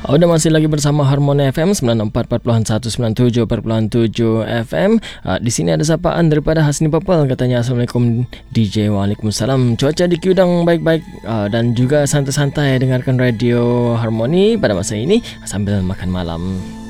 Udah masih lagi bersama Harmoni FM 94.197.7 FM. Di sini ada sapaan daripada Hasni Papal, katanya Assalamualaikum DJ. Waalaikumsalam. Cuaca di Kudang baik-baik dan juga santai-santai dengarkan radio Harmoni pada masa ini sambil makan malam.